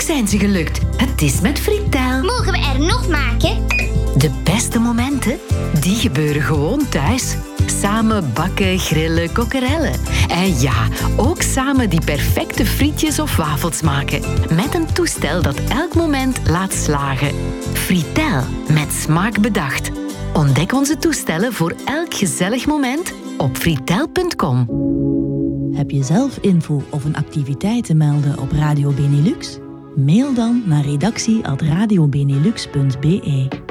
zijn ze gelukt. Het is met Fritel. Mogen we er nog maken? De beste momenten, die gebeuren gewoon thuis. Samen bakken, grillen, kokkerellen. En ja, ook samen die perfecte frietjes of wafels maken. Met een toestel dat elk moment laat slagen. Fritel, met smaak bedacht. Ontdek onze toestellen voor elk gezellig moment op fritel.com. Heb je zelf info of een activiteit te melden op Radio Benelux? Mail dan naar redactie@radiobenelux.be.